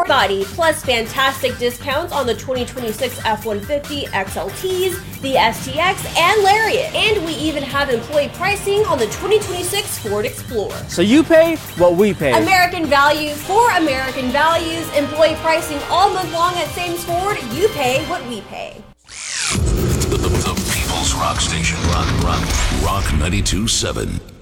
or body, plus fantastic discounts on the 2026 F-150 XLTs, the STX, and Lariat. And we even have employee pricing on the 2026 Ford Explorer. So you pay what we pay. American value for American values. Employee pricing all month long at Sam's Ford. You pay what we pay. The People's Rock Station. Rock 92.7.